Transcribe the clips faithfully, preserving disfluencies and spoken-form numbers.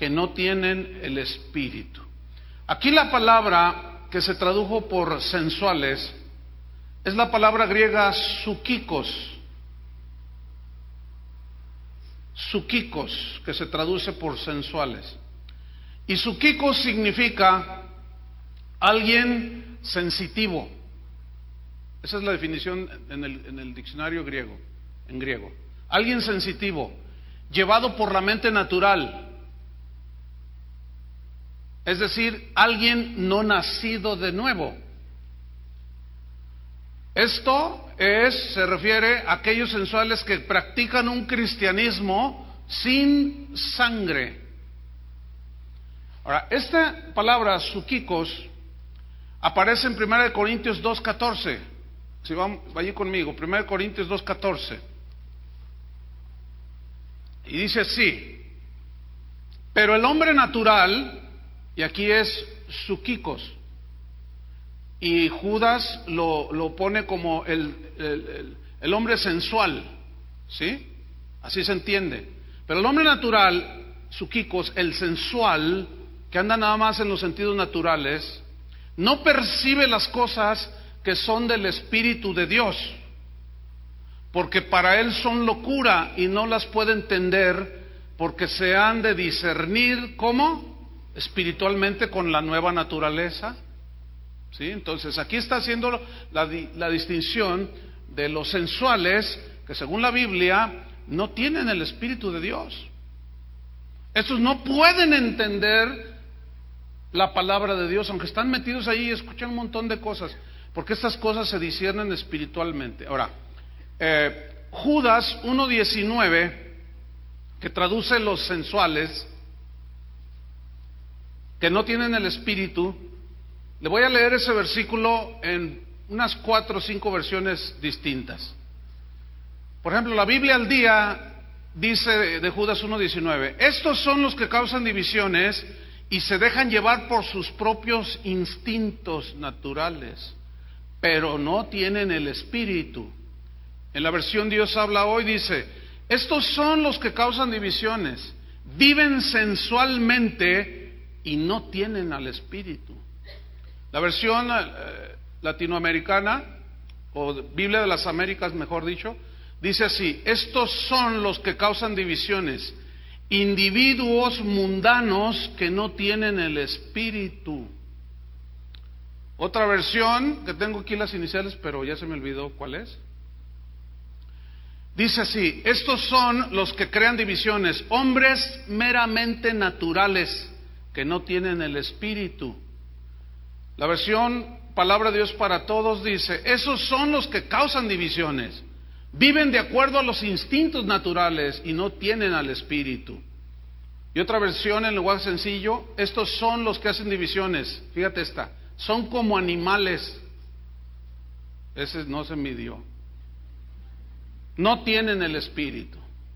que no tienen el Espíritu. Aquí la palabra que se tradujo por sensuales es la palabra griega sukikos. Sukikos, que se traduce por sensuales. Y sukikos significa alguien sensitivo. Esa es la definición en el, en el diccionario griego, en griego. Alguien sensitivo, llevado por la mente natural. Es decir, alguien no nacido de nuevo. Esto es, se refiere a aquellos sensuales que practican un cristianismo sin sangre. Ahora, esta palabra sukikos aparece en primera de Corintios dos catorce. Si van, vaya conmigo, primera de Corintios dos catorce. Y dice así: pero el hombre natural, y aquí es sukikos, y Judas lo, lo pone como el, el, el, el hombre sensual, ¿sí? Así se entiende. Pero el hombre natural, sukikos, el sensual, que anda nada más en los sentidos naturales, no percibe las cosas que son del Espíritu de Dios, porque para él son locura y no las puede entender, porque se han de discernir, ¿cómo? Espiritualmente con la nueva naturaleza. ¿Sí? Entonces aquí está haciendo la, la distinción de los sensuales que según la Biblia no tienen el Espíritu de Dios. Estos no pueden entender la palabra de Dios, aunque están metidos ahí y escuchan un montón de cosas, porque estas cosas se disciernen espiritualmente. Ahora, eh, Judas uno diecinueve, que traduce los sensuales que no tienen el Espíritu. Le voy a leer ese versículo en unas cuatro o cinco versiones distintas. Por ejemplo, la Biblia al Día dice de Judas uno diecinueve: estos son los que causan divisiones y se dejan llevar por sus propios instintos naturales, pero no tienen el Espíritu. En la versión Dios habla hoy dice: estos son los que causan divisiones, viven sensualmente y no tienen al Espíritu. La versión eh, latinoamericana, o Biblia de las Américas mejor dicho, dice así: estos son los que causan divisiones, individuos mundanos que no tienen el Espíritu. Otra versión, que tengo aquí las iniciales, pero ya se me olvidó cuál es, dice así: estos son los que crean divisiones, hombres meramente naturales que no tienen el Espíritu. La versión Palabra de Dios para Todos dice: esos son los que causan divisiones, viven de acuerdo a los instintos naturales y no tienen al Espíritu. Y otra versión en lenguaje sencillo: estos son los que hacen divisiones, fíjate esta, son como animales. Ese no se midió. No tienen el Espíritu.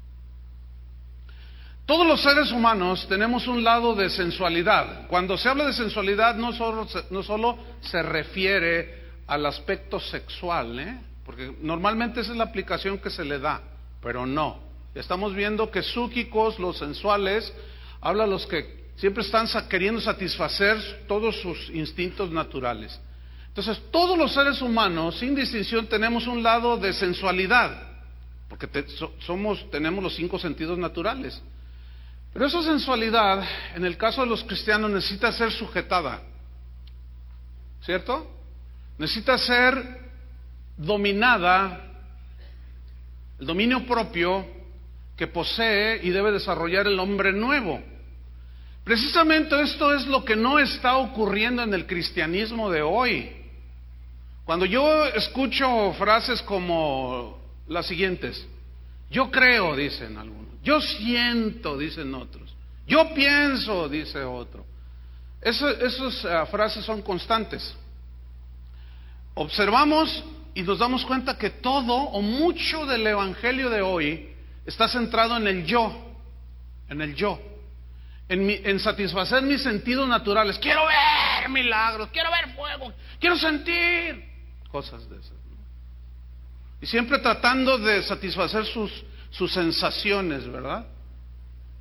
Todos los seres humanos tenemos un lado de sensualidad. Cuando se habla de sensualidad no solo, no solo se refiere al aspecto sexual, ¿eh? Porque normalmente esa es la aplicación que se le da, pero no. Estamos viendo que súquicos, los sensuales, habla a los que siempre están queriendo satisfacer todos sus instintos naturales. Entonces, todos los seres humanos, sin distinción, tenemos un lado de sensualidad, porque te, so, somos, tenemos los cinco sentidos naturales. Pero esa sensualidad, en el caso de los cristianos, necesita ser sujetada, ¿cierto? Necesita ser dominada, el dominio propio que posee y debe desarrollar el hombre nuevo. Precisamente esto es lo que no está ocurriendo en el cristianismo de hoy. Cuando yo escucho frases como las siguientes: yo creo, dicen algunos; yo siento, dicen otros; yo pienso, dice otro. Eso, esas uh, frases son constantes. Observamos y nos damos cuenta que todo o mucho del evangelio de hoy está centrado en el yo, en el yo, en, mi, en satisfacer mis sentidos naturales. Quiero ver milagros, quiero ver fuego, quiero sentir cosas de esas, ¿no? Y siempre tratando de satisfacer sus, sus sensaciones, ¿verdad?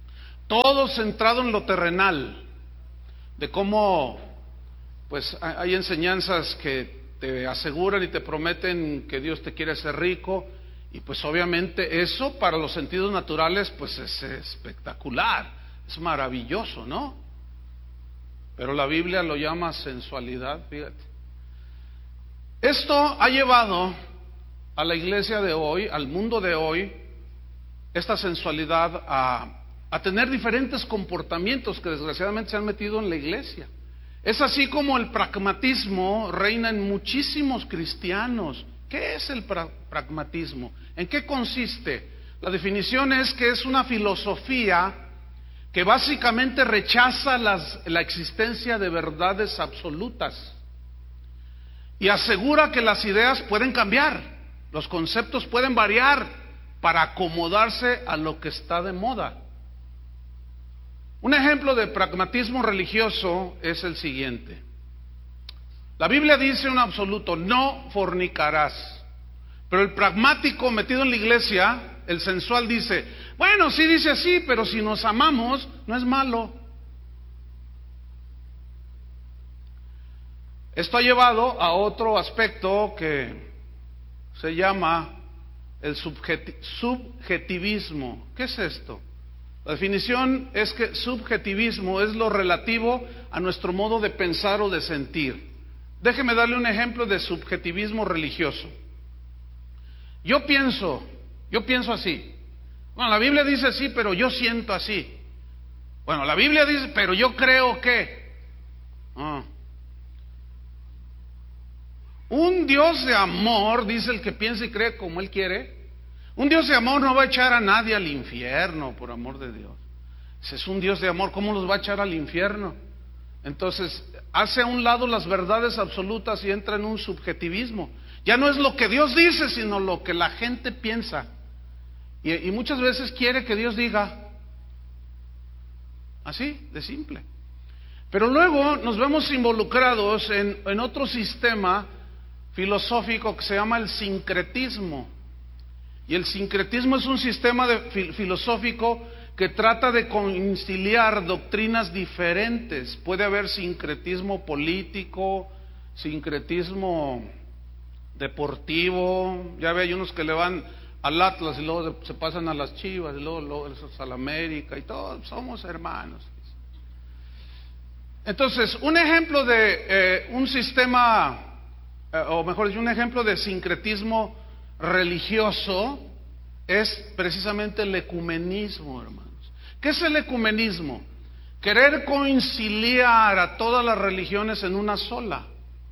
todo centrado en lo terrenal, de cómo pues hay enseñanzas que te aseguran y te prometen que Dios te quiere hacer rico, y pues obviamente eso para los sentidos naturales pues es espectacular, es maravilloso, ¿no? Pero la Biblia lo llama sensualidad, fíjate. Esto ha llevado a la iglesia de hoy, al mundo de hoy, esta sensualidad a, a tener diferentes comportamientos que desgraciadamente se han metido en la iglesia. Es así como el pragmatismo reina en muchísimos cristianos. ¿Qué es el pra- pragmatismo? ¿En qué consiste? La definición es que es una filosofía que básicamente rechaza las, la existencia de verdades absolutas y asegura que las ideas pueden cambiar, los conceptos pueden variar para acomodarse a lo que está de moda. Un ejemplo de pragmatismo religioso es el siguiente. La Biblia dice un absoluto: no fornicarás. Pero el pragmático metido en la iglesia, el sensual, dice: bueno, sí dice así, pero si nos amamos, no es malo. Esto ha llevado a otro aspecto que se llama el subjeti- subjetivismo. ¿Qué es esto? La definición es que subjetivismo es lo relativo a nuestro modo de pensar o de sentir. Déjeme darle un ejemplo de subjetivismo religioso. Yo pienso, yo pienso así. Bueno, la Biblia dice así, pero yo siento así. Bueno, la Biblia dice, pero yo creo que. Ah. Un Dios de amor, dice el que piensa y cree como Él quiere. Un Dios de amor no va a echar a nadie al infierno, por amor de Dios. Ese es un Dios de amor, ¿cómo los va a echar al infierno? Entonces, hace a un lado las verdades absolutas y entra en un subjetivismo. Ya no es lo que Dios dice, sino lo que la gente piensa. Y, y muchas veces quiere que Dios diga, así, de simple. Pero luego nos vemos involucrados en, en otro sistema filosófico que se llama el sincretismo. Y el sincretismo es un sistema de, fil, filosófico que trata de conciliar doctrinas diferentes. Puede haber sincretismo político, sincretismo deportivo. Ya ve, hay unos que le van al Atlas y luego se pasan a las Chivas y luego, luego a la América y todos somos hermanos. Entonces, un ejemplo de eh, un sistema, eh, o mejor dicho, un ejemplo de sincretismo religioso es precisamente el ecumenismo, hermanos. ¿Qué es el ecumenismo? Querer conciliar a todas las religiones en una sola,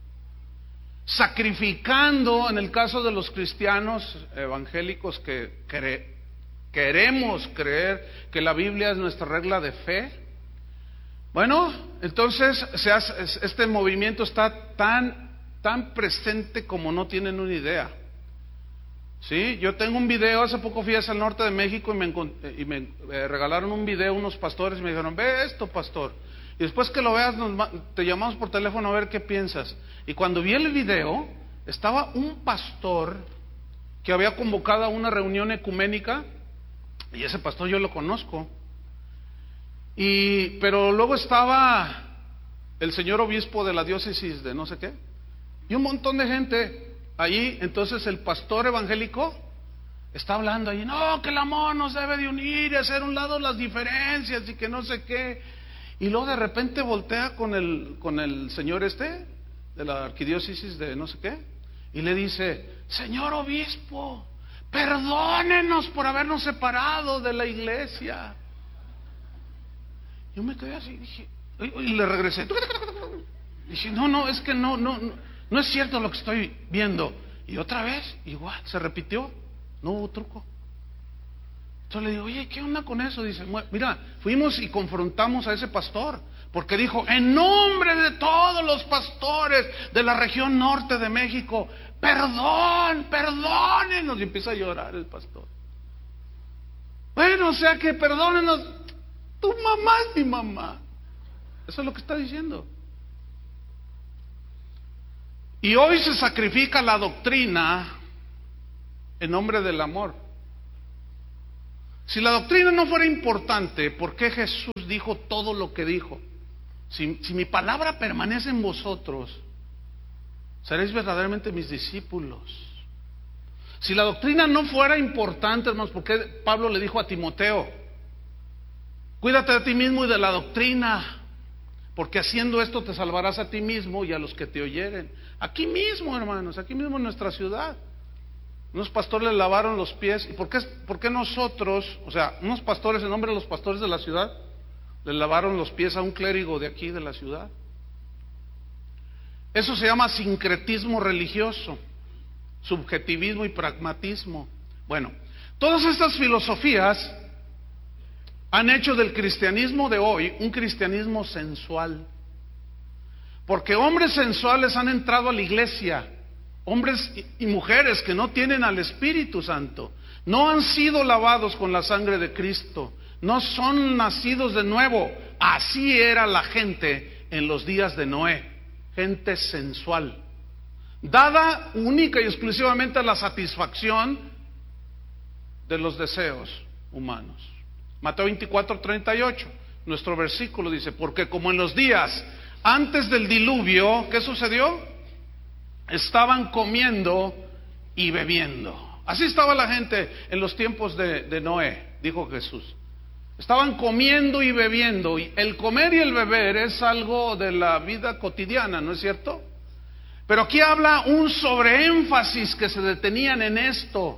sacrificando, en el caso de los cristianos evangélicos que cre- queremos creer que la Biblia es nuestra regla de fe. Bueno, entonces se hace, este movimiento está tan, tan presente como no tienen una idea. Sí, yo tengo un video, hace poco fui hacia el norte de México y me, y me eh, regalaron un video unos pastores y me dijeron, ve esto, pastor, y después que lo veas nos, te llamamos por teléfono a ver qué piensas. Y cuando vi el video, estaba un pastor que había convocado a una reunión ecuménica, y ese pastor yo lo conozco, y pero luego estaba el señor obispo de la diócesis de no sé qué, y un montón de gente allí. Entonces el pastor evangélico está hablando allí, no, que el amor nos debe de unir y hacer a un lado las diferencias y que no sé qué, y luego de repente voltea con el, con el señor este de la arquidiócesis de no sé qué y le dice, señor obispo, perdónenos por habernos separado de la iglesia. Yo me quedé así, dije, y le regresé, dije, no, no, es que no, no, no No es cierto lo que estoy viendo. Y otra vez, igual, se repitió. No hubo truco. Entonces le digo, oye, ¿qué onda con eso? Dice, mira, fuimos y confrontamos a ese pastor, porque dijo, en nombre de todos los pastores de la región norte de México, perdón, perdónenos. Y empieza a llorar el pastor. Bueno, o sea que perdónenos. Tu mamá es mi mamá. Eso es lo que está diciendo. Y hoy se sacrifica la doctrina en nombre del amor. Si la doctrina no fuera importante, ¿por qué Jesús dijo todo lo que dijo? Si, si mi palabra permanece en vosotros, seréis verdaderamente mis discípulos. Si la doctrina no fuera importante, hermanos, ¿por qué Pablo le dijo a Timoteo: cuídate de ti mismo y de la doctrina, porque haciendo esto te salvarás a ti mismo y a los que te oyeren? Aquí mismo, hermanos, aquí mismo en nuestra ciudad, unos pastores le lavaron los pies. ¿Y por qué, por qué nosotros, o sea, unos pastores, en nombre de los pastores de la ciudad, le lavaron los pies a un clérigo de aquí de la ciudad? Eso se llama sincretismo religioso, subjetivismo y pragmatismo. Bueno, todas estas filosofías han hecho del cristianismo de hoy un cristianismo sensual, porque hombres sensuales han entrado a la iglesia, hombres y mujeres que no tienen al Espíritu Santo, no han sido lavados con la sangre de Cristo, no son nacidos de nuevo. Así era la gente en los días de Noé, gente sensual, dada única y exclusivamente a la satisfacción de los deseos humanos. Mateo veinticuatro, treinta y ocho, nuestro versículo dice: porque como en los días antes del diluvio, ¿qué sucedió? Estaban comiendo y bebiendo. Así estaba la gente en los tiempos de, de Noé, dijo Jesús. Estaban comiendo y bebiendo, y el comer y el beber es algo de la vida cotidiana, ¿no es cierto? Pero aquí habla un sobreénfasis que se detenían en esto.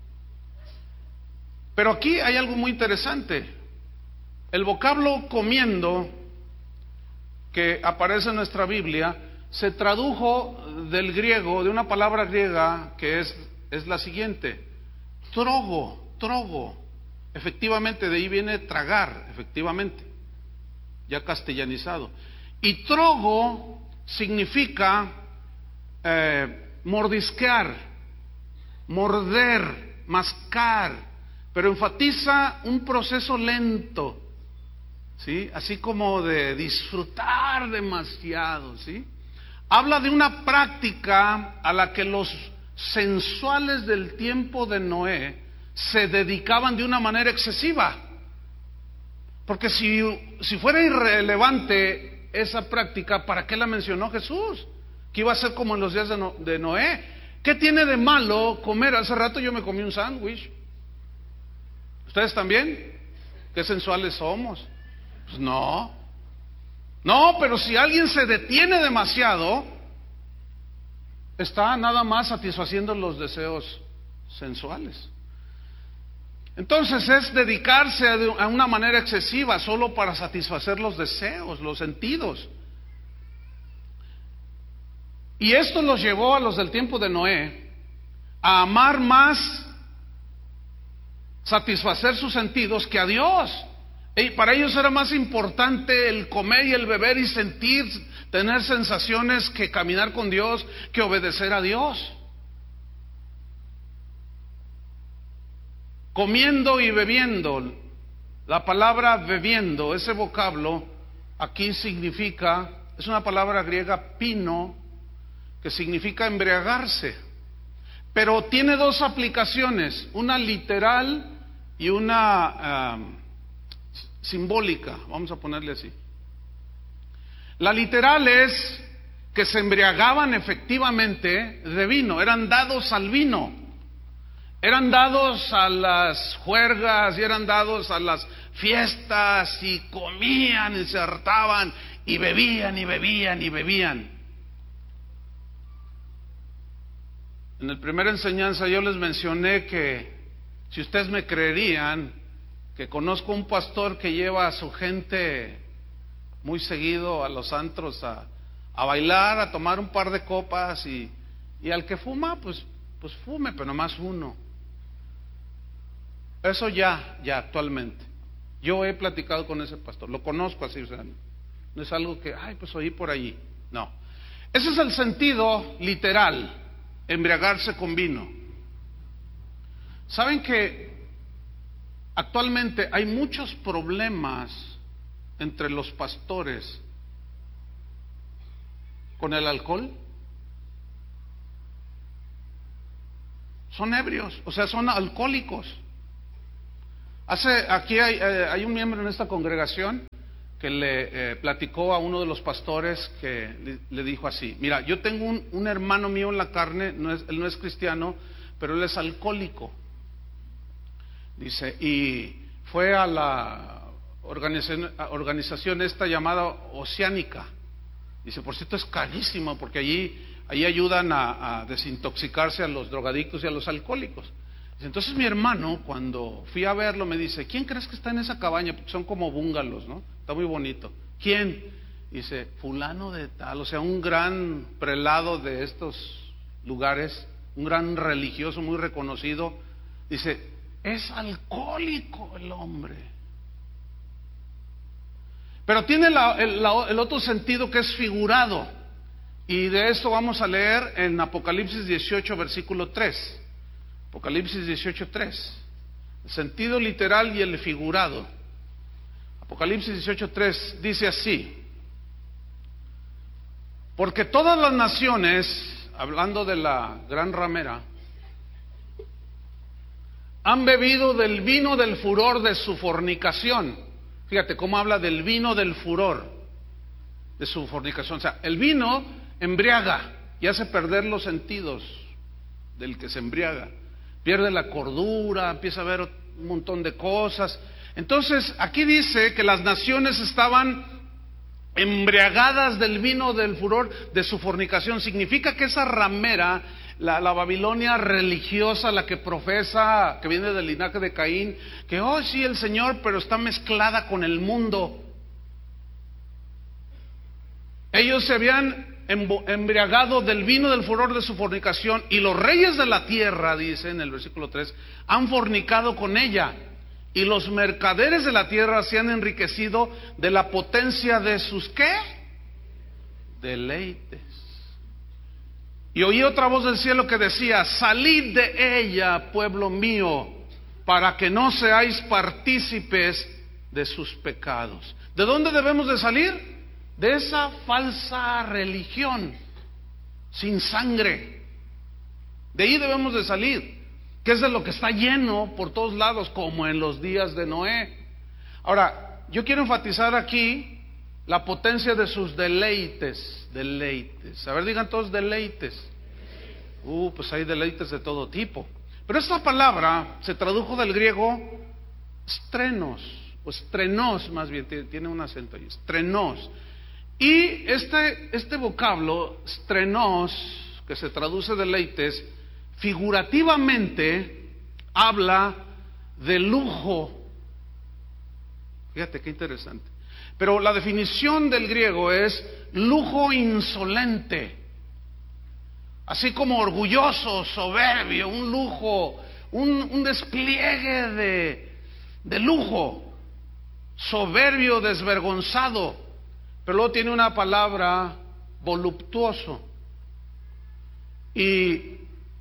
Pero aquí hay algo muy interesante. El vocablo comiendo que aparece en nuestra Biblia se tradujo del griego, de una palabra griega que es, es la siguiente: trogo, trogo. Efectivamente, de ahí viene tragar, efectivamente, ya castellanizado. Y trogo significa eh, mordisquear, morder, mascar, pero enfatiza un proceso lento, ¿sí? Así como de disfrutar demasiado, ¿sí? Habla de una práctica a la que los sensuales del tiempo de Noé se dedicaban de una manera excesiva, porque si, si fuera irrelevante esa práctica, ¿para qué la mencionó Jesús? Que iba a ser como en los días de, no, de Noé. ¿Qué tiene de malo comer? Hace rato yo me comí un sándwich. ¿Ustedes también? ¿Qué sensuales somos? Pues no. No, pero si alguien se detiene demasiado, está nada más satisfaciendo los deseos sensuales. Entonces es dedicarse a una manera excesiva solo para satisfacer los deseos, los sentidos. Y esto los llevó a los del tiempo de Noé a amar más satisfacer sus sentidos que a Dios. Y para ellos era más importante el comer y el beber y sentir, tener sensaciones, que caminar con Dios, que obedecer a Dios. Comiendo y bebiendo. La palabra bebiendo, ese vocablo aquí significa, es una palabra griega pino, que significa embriagarse, pero tiene dos aplicaciones, una literal y una uh, simbólica, vamos a ponerle así. La literal es que se embriagaban efectivamente de vino, eran dados al vino, eran dados a las juergas y eran dados a las fiestas, y comían y se hartaban y bebían y bebían y bebían. En la primera enseñanza yo les mencioné que, si ustedes me creerían, que conozco un pastor que lleva a su gente muy seguido a los antros a, a bailar, a tomar un par de copas, y, y al que fuma, pues, pues fume, pero nomás uno. Eso ya, ya actualmente. Yo he platicado con ese pastor, lo conozco así, o sea, no es algo que, ay, pues oí por allí. No. Ese es el sentido literal, embriagarse con vino. ¿Saben que actualmente hay muchos problemas entre los pastores con el alcohol? Son ebrios, o sea, son alcohólicos. Hace, aquí hay, eh, hay un miembro en esta congregación que le eh, platicó a uno de los pastores que le, le dijo así: mira, yo tengo un, un hermano mío en la carne, no es, él no es cristiano, pero él es alcohólico. Dice, y fue a la organización, organización esta llamada Oceánica. Dice, por cierto, es carísimo porque allí, allí ayudan a, a desintoxicarse a los drogadictos y a los alcohólicos. Dice, entonces mi hermano, cuando fui a verlo, me dice, ¿quién crees que está en esa cabaña? Porque son como búngalos, ¿no? Está muy bonito. ¿Quién? Dice, fulano de tal, o sea, un gran prelado de estos lugares, un gran religioso muy reconocido. Dice, es alcohólico el hombre. Pero tiene la, el, la, el otro sentido que es figurado. Y de esto vamos a leer en Apocalipsis dieciocho, versículo tres. Apocalipsis dieciocho, tres. El sentido literal y el figurado. Apocalipsis dieciocho, tres dice así: porque todas las naciones, hablando de la gran ramera, han bebido del vino del furor de su fornicación. Fíjate cómo habla del vino del furor de su fornicación. O sea, el vino embriaga y hace perder los sentidos del que se embriaga. Pierde la cordura, empieza a ver un montón de cosas. Entonces, aquí dice que las naciones estaban embriagadas del vino del furor de su fornicación. Significa que esa ramera, la, la Babilonia religiosa, la que profesa, que viene del linaje de Caín, que oh sí el Señor, pero está mezclada con el mundo. Ellos se habían embriagado del vino del furor de su fornicación, y los reyes de la tierra, dice en el versículo tres, han fornicado con ella, y los mercaderes de la tierra se han enriquecido de la potencia de sus ¿qué? Deleites. Y oí otra voz del cielo que decía: salid de ella, pueblo mío, para que no seáis partícipes de sus pecados. ¿De dónde debemos de salir? De esa falsa religión sin sangre. De ahí debemos de salir, que es de lo que está lleno por todos lados, como en los días de Noé. Ahora, yo quiero enfatizar aquí la potencia de sus deleites. Deleites. A ver, digan todos deleites. Uh, pues hay deleites de todo tipo. Pero esta palabra se tradujo del griego strenos, o strenos más bien, tiene un acento ahí, strenos. Y este, este vocablo, strenos, que se traduce deleites, figurativamente habla de lujo. Fíjate qué interesante. Pero la definición del griego es lujo insolente, así como orgulloso, soberbio, un lujo, un, un despliegue de, de lujo, soberbio, desvergonzado. Pero luego tiene una palabra, voluptuoso. Y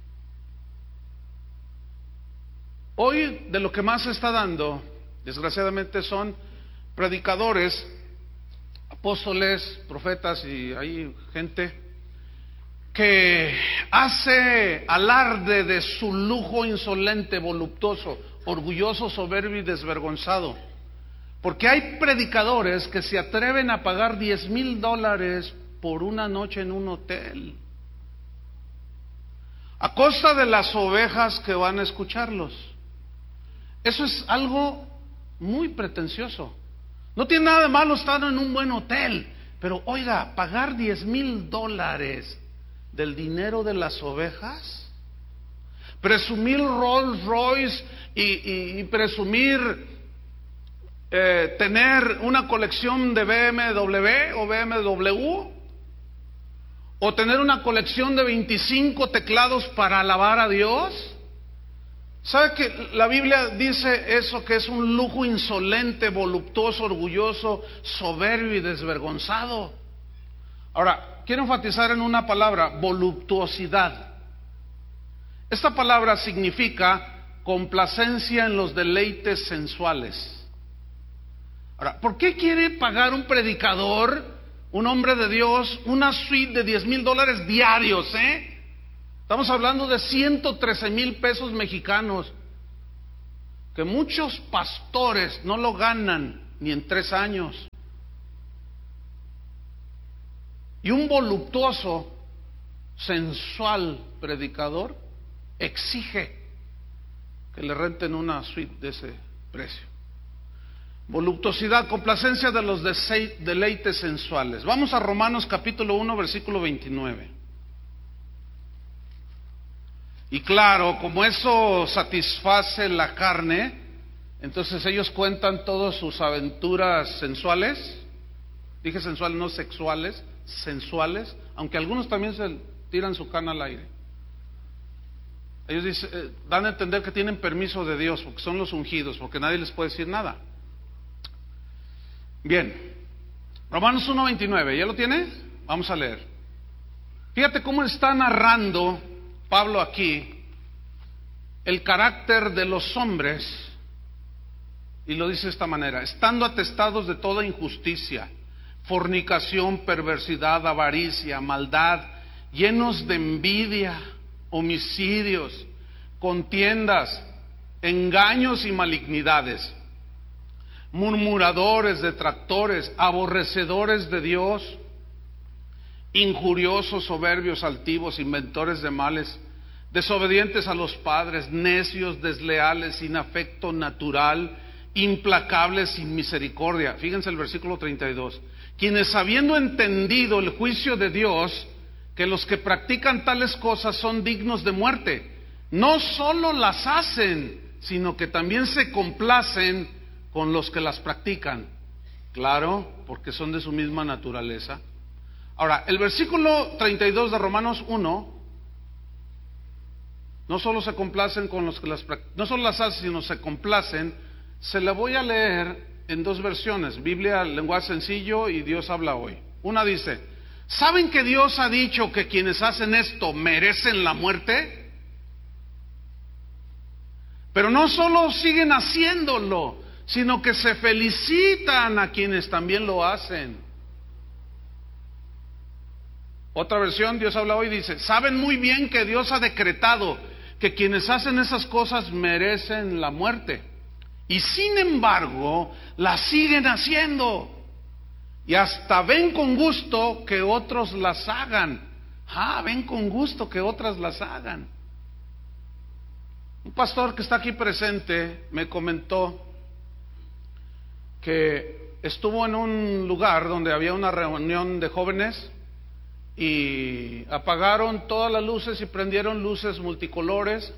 hoy de lo que más se está dando, desgraciadamente, son predicadores, apóstoles, profetas, y hay gente que hace alarde de su lujo insolente, voluptuoso, orgulloso, soberbio y desvergonzado. Porque hay predicadores que se atreven a pagar diez mil dólares por una noche en un hotel, a costa de las ovejas que van a escucharlos. Eso es algo muy pretencioso. No tiene nada de malo estar en un buen hotel, pero oiga, pagar diez mil dólares del dinero de las ovejas, presumir Rolls Royce y, y, y presumir Eh, tener una colección de B M W o B M W, o tener una colección de veinticinco teclados para alabar a Dios. ¿Sabe que la Biblia dice eso, que es un lujo insolente, voluptuoso, orgulloso, soberbio y desvergonzado? Ahora, quiero enfatizar en una palabra: voluptuosidad. Esta palabra significa complacencia en los deleites sensuales. Ahora, ¿por qué quiere pagar un predicador, un hombre de Dios, una suite de diez mil dólares diarios? ¿eh? Estamos hablando de ciento trece mil pesos mexicanos, que muchos pastores no lo ganan ni en tres años. Y un voluptuoso, sensual predicador exige que le renten una suite de ese precio. Voluptuosidad, complacencia de los deleites sensuales. Vamos a Romanos capítulo uno, versículo veintinueve. Y claro, como eso satisface la carne, entonces ellos cuentan todas sus aventuras sensuales. Dije sensuales, no sexuales, sensuales, aunque algunos también se tiran su cana al aire. Ellos dicen, eh, dan a entender que tienen permiso de Dios, porque son los ungidos, porque nadie les puede decir nada. Bien, Romanos uno veintinueve, ¿ya lo tiene? Vamos a leer. Fíjate cómo está narrando Pablo aquí el carácter de los hombres, y lo dice de esta manera: estando atestados de toda injusticia, fornicación, perversidad, avaricia, maldad, llenos de envidia, homicidios, contiendas, engaños y malignidades, murmuradores, detractores, aborrecedores de Dios, injuriosos, soberbios, altivos, inventores de males, desobedientes a los padres, necios, desleales, sin afecto natural, implacables, sin misericordia. Fíjense el versículo treinta y dos. Quienes, habiendo entendido el juicio de Dios, que los que practican tales cosas son dignos de muerte, no solo las hacen, sino que también se complacen con los que las practican. Claro, porque son de su misma naturaleza. Ahora, el versículo treinta y dos de Romanos uno, no solo se complacen con los que las no solo las hacen, sino se complacen. Se la voy a leer en dos versiones, Biblia, lenguaje sencillo y Dios habla hoy. Una dice: ¿saben que Dios ha dicho que quienes hacen esto merecen la muerte? Pero no solo siguen haciéndolo, sino que se felicitan a quienes también lo hacen. Otra versión, Dios habla hoy, dice: saben muy bien que Dios ha decretado que quienes hacen esas cosas merecen la muerte, y sin embargo las siguen haciendo, y hasta ven con gusto que otros las hagan. Ah, ven con gusto que otras las hagan. Un pastor que está aquí presente me comentó que estuvo en un lugar donde había una reunión de jóvenes y apagaron todas las luces y prendieron luces multicolores,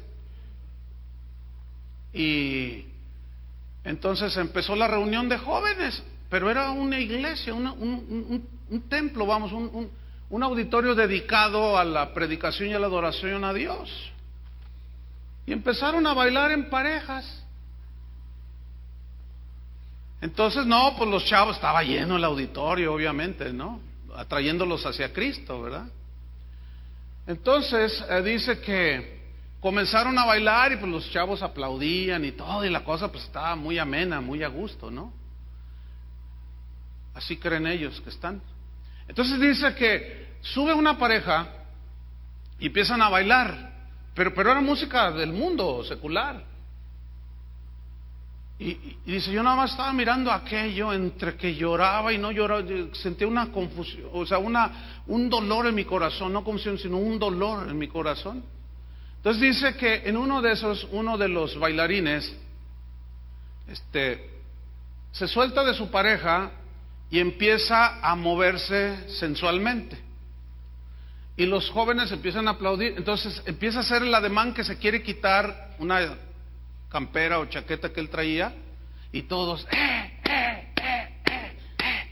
y entonces empezó la reunión de jóvenes, pero era una iglesia, una, un, un, un templo, vamos, un, un, un auditorio dedicado a la predicación y a la adoración a Dios, y empezaron a bailar en parejas. Entonces, no, pues los chavos, estaba lleno el auditorio, obviamente, ¿no? Atrayéndolos hacia Cristo, ¿verdad? Entonces, eh, dice que comenzaron a bailar y pues los chavos aplaudían y todo, y la cosa pues estaba muy amena, muy a gusto, ¿no? Así creen ellos que están. Entonces dice que sube una pareja y empiezan a bailar, pero, pero era música del mundo secular. Y, y dice, yo nada más estaba mirando aquello, entre que lloraba y no lloraba, sentía una confusión, o sea, una, un dolor en mi corazón, no confusión, sino un dolor en mi corazón. Entonces dice que en uno de esos, uno de los bailarines, este, se suelta de su pareja y empieza a moverse sensualmente. Y los jóvenes empiezan a aplaudir, entonces empieza a hacer el ademán que se quiere quitar una campera o chaqueta que él traía, y todos eh, eh, eh, eh, eh.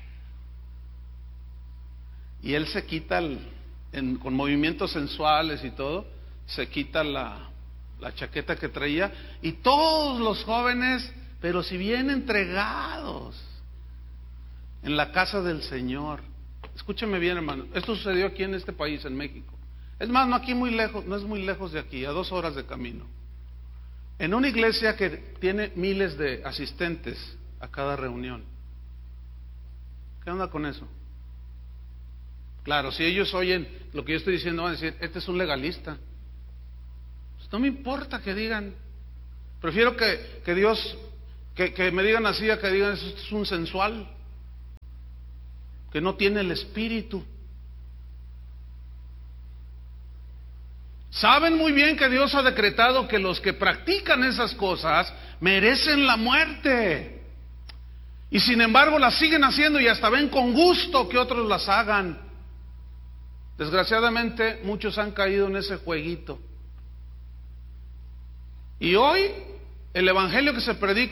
y él se quita el, en, con movimientos sensuales y todo, se quita la, la chaqueta que traía, y todos los jóvenes, pero si bien entregados en la casa del Señor. Escúcheme bien, hermano, esto sucedió aquí en este país, en México. Es más, no aquí muy lejos, no es muy lejos de aquí, a dos horas de camino. En una iglesia que tiene miles de asistentes a cada reunión. ¿Qué onda con eso? Claro, si ellos oyen lo que yo estoy diciendo, van a decir, este es un legalista. Pues no me importa que digan, Prefiero que, que Dios, que, que me digan así, a que digan eso es un sensual, que no tiene el espíritu. Saben muy bien que Dios ha decretado que los que practican esas cosas merecen la muerte. Y sin embargo las siguen haciendo y hasta ven con gusto que otros las hagan. Desgraciadamente muchos han caído en ese jueguito. Y hoy el evangelio que se predica